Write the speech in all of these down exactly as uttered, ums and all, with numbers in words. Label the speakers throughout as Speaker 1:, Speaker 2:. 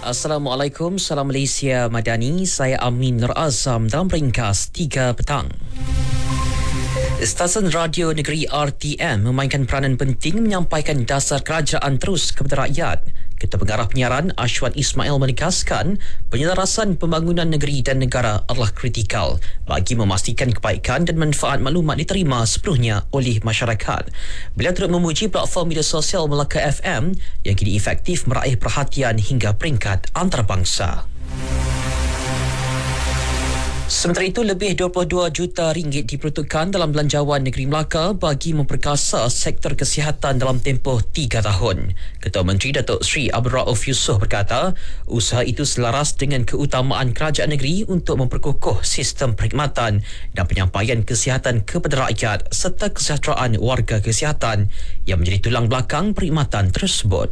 Speaker 1: Assalamualaikum, salam Malaysia Madani. Saya Amin Nur Azam dalam ringkas tiga petang. Stesen Radio Negeri R T M memainkan peranan penting menyampaikan dasar kerajaan terus kepada rakyat. Ketua Pengarah Penyiaran Ashwan Ismail menegaskan penyelarasan pembangunan negeri dan negara adalah kritikal bagi memastikan kebaikan dan manfaat maklumat diterima sepenuhnya oleh masyarakat. Beliau turut memuji platform media sosial Melaka F M yang kini efektif meraih perhatian hingga peringkat antarabangsa. Sementara itu, lebih dua puluh dua juta ringgit diperuntukkan dalam belanjawan negeri Melaka bagi memperkasa sektor kesihatan dalam tempoh tiga tahun. Ketua Menteri Datuk Seri Abdul Rauf Yusof berkata, usaha itu selaras dengan keutamaan kerajaan negeri untuk memperkukuh sistem perkhidmatan dan penyampaian kesihatan kepada rakyat serta kesejahteraan warga kesihatan yang menjadi tulang belakang perkhidmatan tersebut.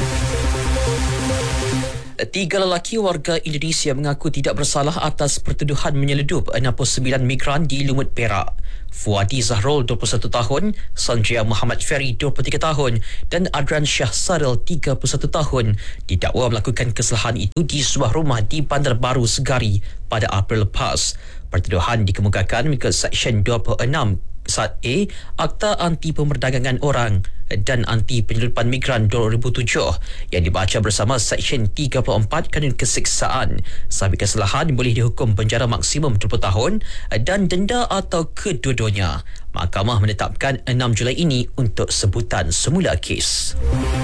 Speaker 1: Tiga lelaki warga Indonesia mengaku tidak bersalah atas pertuduhan menyeledup enam puluh sembilan migran di Lumut Perak. Fuadi Zahrul, dua puluh satu tahun, Sanjaya Muhammad Ferry, dua puluh tiga tahun dan Adran Shah Saril, tiga puluh satu tahun didakwa melakukan kesalahan itu di sebuah rumah di Bandar Baru Segari pada April lepas. Pertuduhan dikemukakan mengikut Seksyen dua puluh enam Sat A Akta Anti Pemerdagangan Orang dan Anti Penyeludupan Migran dua ribu tujuh yang dibaca bersama Seksyen tiga puluh empat Kanun Keseksaan. Sahabat kesalahan boleh dihukum penjara maksimum dua puluh tahun dan denda atau kedua-duanya. Mahkamah menetapkan enam Julai ini untuk sebutan semula kes.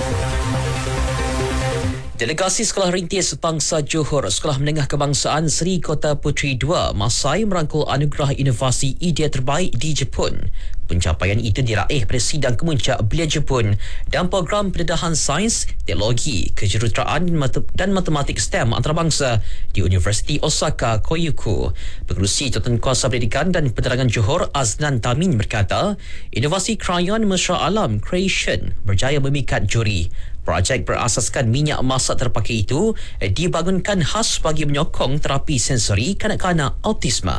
Speaker 1: Delegasi Sekolah Rintis Bangsa Johor Sekolah Menengah Kebangsaan Seri Kota Puteri dua Masai merangkul anugerah inovasi idea terbaik di Jepun. Pencapaian itu diraih pada sidang kemuncak Belia Jepun dan program pendedahan sains, teknologi, kejuruteraan dan matematik STEM antarabangsa di Universiti Osaka Koyuku. Pengerusi Jawatankuasa Pendidikan dan Penerangan Johor Azlan Tamin berkata, inovasi krayon mesra alam Creation berjaya memikat juri. Projek berasaskan minyak masak terpakai itu dibangunkan khas bagi menyokong terapi sensori kanak-kanak autisma.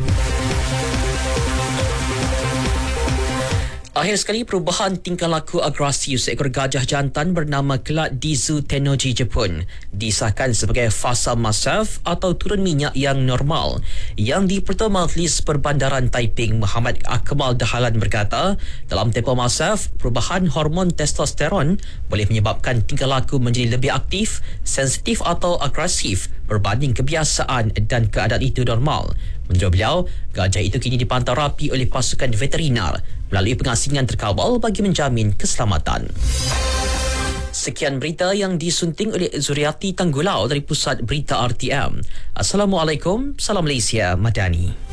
Speaker 1: Akhir sekali, perubahan tingkah laku agresi seekor gajah jantan bernama Kelat di Zoo Teknologi Jepun disahkan sebagai fasa masaf atau turun minyak yang normal. Yang di-Pertua Majlis Perbandaran Taiping Muhammad Akmal Dahalan berkata, dalam tempoh masaf, perubahan hormon testosteron boleh menyebabkan tingkah laku menjadi lebih aktif, sensitif atau agresif berbanding kebiasaan dan keadaan itu normal. Menurut beliau, gajah itu kini dipantau rapi oleh pasukan veterinar melalui pengasingan terkawal bagi menjamin keselamatan. Sekian berita yang disunting oleh Zuriati Tanggulau dari Pusat Berita R T M. Assalamualaikum, salam Malaysia Madani.